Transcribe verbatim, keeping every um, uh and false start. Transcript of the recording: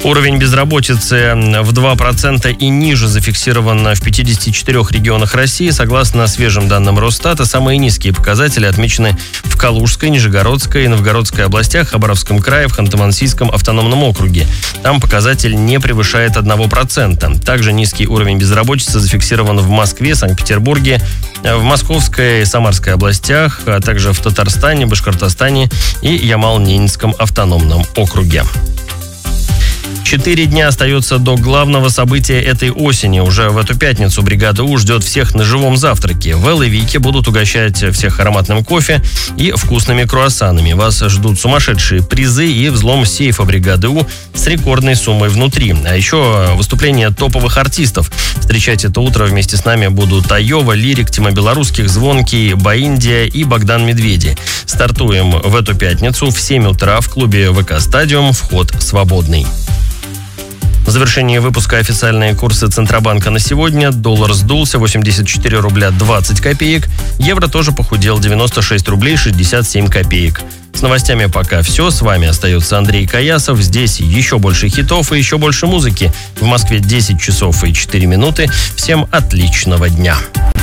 Уровень безработицы в два процента и ниже зафиксирован в пятидесяти четырёх регионах России. Согласно свежим данным Росстата, самые низкие показатели отмечены в Калужской, Нижегородской, Новгородской областях, Хабаровском крае, в Ханты-Мансийском автономном округе. Там показатель не превышает одного процента. Также низкий уровень безработицы зафиксирован в Москве, Санкт-Петербурге, в Московской и Самарской областях, а также в Татарстане, Башкортостане и Ямал-Ненецком автономном округе. Четыре дня остается до главного события этой осени. Уже в эту пятницу бригада У ждет всех на живом завтраке. В Эл и Вики будут угощать всех ароматным кофе и вкусными круассанами. Вас ждут сумасшедшие призы и взлом сейфа бригады У с рекордной суммой внутри. А еще выступления топовых артистов. Встречать это утро вместе с нами будут Айова, Лирик, Тима Белорусских, Звонкий, Баиндия и Богдан Медведи. Стартуем в эту пятницу в семь утра в клубе вэ ка Стадиум. Вход свободный. В завершении выпуска официальные курсы Центробанка на сегодня. Доллар сдулся восемьдесят четыре рубля двадцать копеек. Евро тоже похудел девяносто шесть рублей шестьдесят семь копеек. С новостями пока все. С вами остается Андрей Каясов. Здесь еще больше хитов и еще больше музыки. В Москве десять часов и четыре минуты. Всем отличного дня.